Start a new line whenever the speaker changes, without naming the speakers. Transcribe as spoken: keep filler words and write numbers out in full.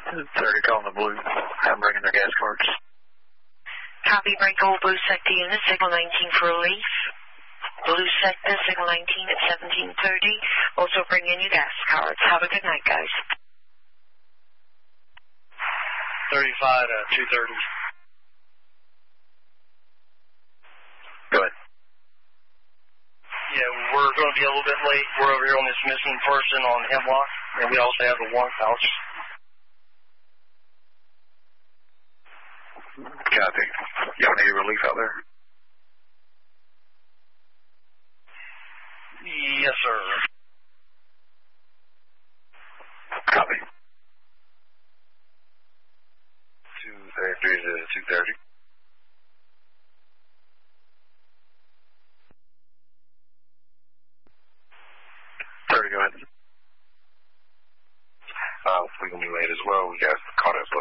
thirty, calling the blue. I'm bringing their gas cards.
Copy, break all blue sector units, signal nineteen for relief. Blue sector, signal nineteen at seventeen thirty. Also bring in your gas cards. Have a good night, guys.
thirty-five to two thirty.
Go ahead.
Yeah, we're going to be a little bit late. We're over here on this missing person on Hemlock, and we also have the one pouch.
Copy. Y'all need relief out there?
Yes, sir.
Copy.
two thirty to two thirty.
thirty, go ahead.
Uh, we're going to be late as well. We got caught up